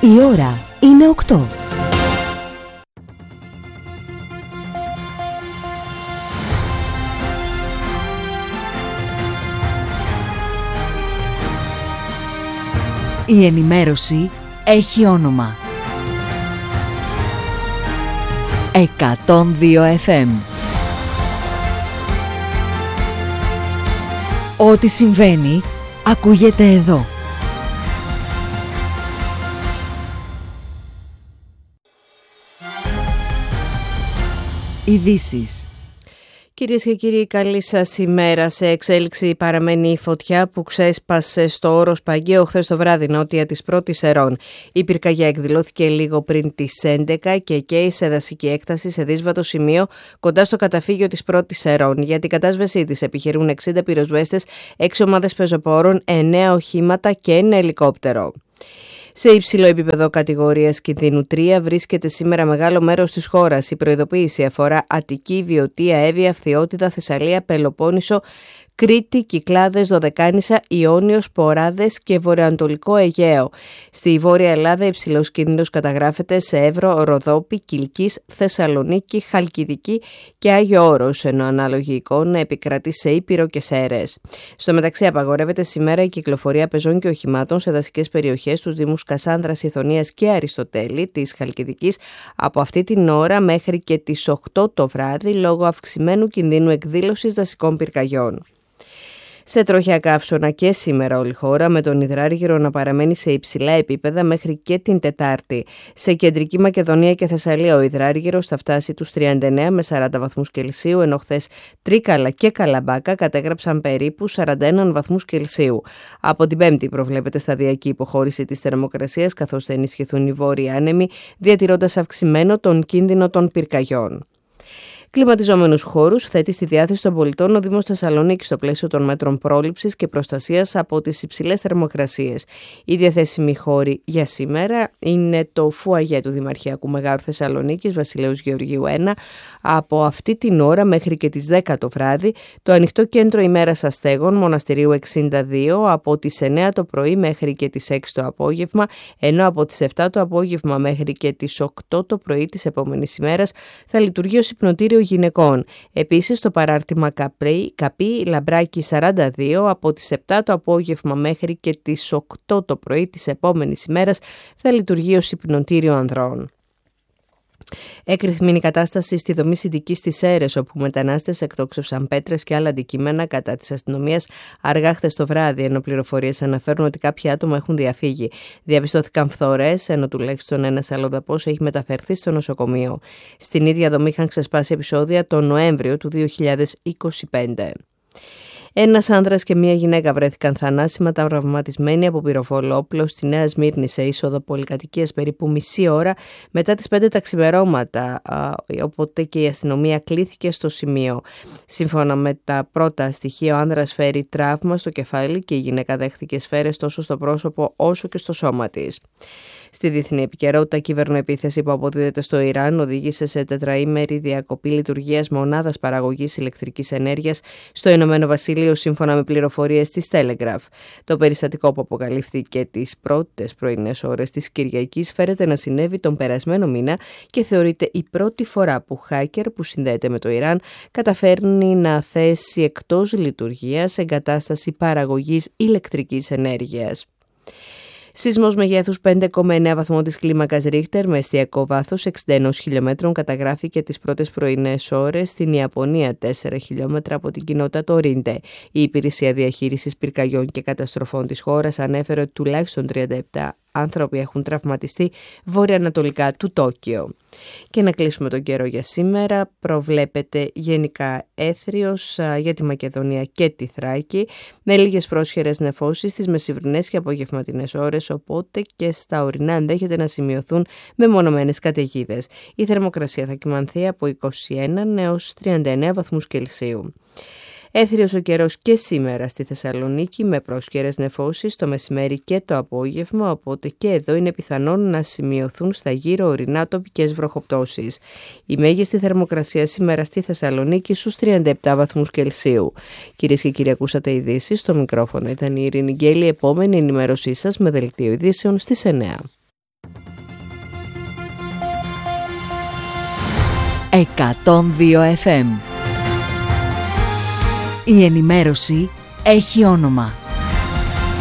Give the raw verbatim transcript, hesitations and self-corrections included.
Η ώρα είναι οκτώ. Η ενημέρωση έχει όνομα. εκατόν δύο εφ εμ. Ό,τι συμβαίνει ακούγεται εδώ. Ειδήσεις. Κυρίες και κύριοι, καλή σας ημέρα. Σε εξέλιξη παραμένει η φωτιά που ξέσπασε στο όρος Παγκαίο χθες το βράδυ νότια της Πρώτης Ερών. Η πυρκαγιά εκδηλώθηκε λίγο πριν τις έντεκα και καίει σε δασική έκταση σε δύσβατο σημείο κοντά στο καταφύγιο της Πρώτης Ερών. Για την κατάσβεσή της επιχειρούν εξήντα πυροσβέστες, έξι ομάδες πεζοπόρων, εννέα οχήματα και ένα ελικόπτερο. Σε υψηλό επίπεδο κατηγορίας κινδύνου τρία βρίσκεται σήμερα μεγάλο μέρος της χώρας. Η προειδοποίηση αφορά Αττική, Βιωτία, Εύβοια, Φθιώτιδα, Θεσσαλία, Πελοπόννησο, Κρήτη, Κυκλάδες, Δωδεκάνησα, Ιόνιος, Ποράδες και Βορειοανατολικό Αιγαίο. Στη Βόρεια Ελλάδα υψηλός κίνδυνος καταγράφεται σε Εύρο, Ροδόπη, Κιλκής, Θεσσαλονίκη, Χαλκιδική και Άγιο Όρος, ενώ ανάλογη εικόνα επικρατεί σε Ήπειρο και Σέρρες. Στο μεταξύ απαγορεύεται σήμερα η κυκλοφορία πεζών και οχημάτων σε δασικές περιοχές στους δήμους Κασάνδρας, Ιθωνίας και Αριστοτέλη της Χαλκιδικής από αυτή την ώρα μέχρι και τις οκτώ το βράδυ λόγω αυξημένου κινδύνου εκδήλωσης δασικών πυρκαγιών. Σε τροχιά καύσωνα και σήμερα όλη η χώρα, με τον Ιδράργυρο να παραμένει σε υψηλά επίπεδα μέχρι και την Τετάρτη. Σε κεντρική Μακεδονία και Θεσσαλία ο Ιδράργυρος θα φτάσει τους τριάντα εννέα με σαράντα βαθμούς Κελσίου, ενώ χθες Τρίκαλα και Καλαμπάκα κατέγραψαν περίπου σαράντα ένα βαθμούς Κελσίου. Από την Πέμπτη προβλέπεται σταδιακή υποχώρηση της θερμοκρασίας, καθώς θα ενισχυθούν οι βόρειοι άνεμοι, διατηρώντας αυξημένο τον κίνδυνο των πυρκαγιών. Κλιματιζόμενους χώρους θέτει στη διάθεση των πολιτών ο Δήμος Θεσσαλονίκης στο πλαίσιο των μέτρων πρόληψης και προστασίας από τις υψηλές θερμοκρασίες. Οι διαθέσιμοι χώροι για σήμερα είναι το φουαγέ του Δημαρχιακού Μεγάρου Θεσσαλονίκης, Βασιλέως Γεωργίου ένα, από αυτή την ώρα μέχρι και τις δέκα το βράδυ, το ανοιχτό κέντρο ημέρας αστέγων Μοναστηρίου εξήντα δύο από τις εννέα το πρωί μέχρι και τις έξι το απόγευμα, ενώ από τις επτά το απόγευμα μέχρι και τις οκτώ το πρωί της επόμενης ημέρας θα λειτουργεί ως υπνοτήριο γυναικών. Επίσης, το παράρτημα Καπρί, Καπί Λαμπράκη σαράντα δύο από τις επτά το απόγευμα μέχρι και τις οκτώ το πρωί της επόμενης ημέρας θα λειτουργεί ως υπνοτήριο ανδρών. Έκρηθμη η κατάσταση στη δομή Συντικής στις Σέρρες, όπου μετανάστες εκτόξευσαν πέτρες και άλλα αντικείμενα κατά της αστυνομίας αργά χθες το βράδυ, ενώ πληροφορίες αναφέρουν ότι κάποια άτομα έχουν διαφύγει. Διαπιστώθηκαν φθορές, ενώ τουλάχιστον ένας αλλοδαπός έχει μεταφερθεί στο νοσοκομείο. Στην ίδια δομή είχαν ξεσπάσει επεισόδια τον Νοέμβριο του δύο χιλιάδες είκοσι πέντε. Ένας άνδρας και μία γυναίκα βρέθηκαν θανάσιμα τραυματισμένοι από πυροβόλο όπλο στη Νέα Σμύρνη σε είσοδο πολυκατοικίας περίπου μισή ώρα μετά τις πέντε τα ξημερώματα, οπότε και η αστυνομία κλήθηκε στο σημείο. Σύμφωνα με τα πρώτα στοιχεία, ο άνδρας φέρει τραύμα στο κεφάλι και η γυναίκα δέχθηκε σφαίρες τόσο στο πρόσωπο όσο και στο σώμα της. Στη διεθνή επικαιρότητα, κυβερνοεπίθεση που αποδίδεται στο Ιράν οδήγησε σε τετραήμερη διακοπή λειτουργίας μονάδας παραγωγής ηλεκτρικής ενέργειας στο Ηνωμένο Βασίλειο, σύμφωνα με πληροφορίες της Telegraph. Το περιστατικό που αποκαλύφθηκε τις πρώτες πρωινές ώρες της Κυριακής φέρεται να συνέβη τον περασμένο μήνα και θεωρείται η πρώτη φορά που hacker που συνδέεται με το Ιράν καταφέρνει να θέσει εκτός λειτουργίας εγκατάσταση παραγωγής ηλεκτρικής ενέργειας. Σεισμός μεγέθους πέντε κόμμα εννέα βαθμών της κλίμακας Ρίχτερ με εστιακό βάθος εξήντα ένα χιλιόμετρων καταγράφηκε τις πρώτες πρωινές ώρες στην Ιαπωνία, τέσσερα χιλιόμετρα από την κοινότητα Τορίντε. Η Υπηρεσία Διαχείρισης Πυρκαγιών και Καταστροφών της χώρας ανέφερε ότι τουλάχιστον τριάντα επτά άνθρωποι έχουν τραυματιστεί βορειοανατολικά του Τόκιο. Και να κλείσουμε τον καιρό για σήμερα. Προβλέπεται γενικά έθριος για τη Μακεδονία και τη Θράκη, με λίγες πρόσχερες νεφώσεις στις μεσημβρινές και απογευματινές ώρες, οπότε και στα ορεινά ενδέχεται να σημειωθούν μεμονωμένες καταιγίδες. Η θερμοκρασία θα κυμανθεί από είκοσι ένα έως τριάντα εννέα βαθμούς Κελσίου. Έθριος ο καιρός και σήμερα στη Θεσσαλονίκη με πρόσχερες νεφώσεις το μεσημέρι και το απόγευμα, οπότε και εδώ είναι πιθανόν να σημειωθούν στα γύρω ορεινά τοπικές βροχοπτώσεις. Η μέγιστη θερμοκρασία σήμερα στη Θεσσαλονίκη στους τριάντα επτά βαθμούς Κελσίου. Κυρίες και κύριοι, ακούσατε ειδήσεις. Στο μικρόφωνο ήταν η Ειρήνη Γκέλη. Επόμενη ενημέρωσή σας με δελτίο ειδήσεων στις εννέα. εκατόν δύο εφ εμ. Η ενημέρωση έχει όνομα.